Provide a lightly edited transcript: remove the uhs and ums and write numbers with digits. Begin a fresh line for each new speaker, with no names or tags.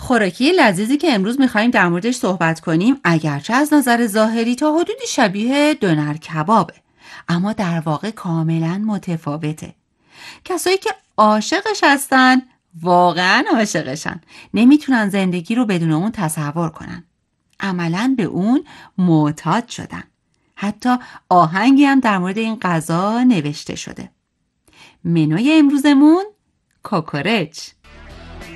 خوراکی لذیذی که امروز میخوایم در موردش صحبت کنیم اگرچه از نظر ظاهری تا حدودی شبیه دونر کبابه، اما در واقع کاملا متفاوته. کسایی که عاشقش هستن واقعا عاشقشن، نمیتونن زندگی رو بدون اون تصور کنن. عملاً به اون معتاد شدن. حتی آهنگی هم در مورد این غذا نوشته شده. منوی امروزمون کوکورچ.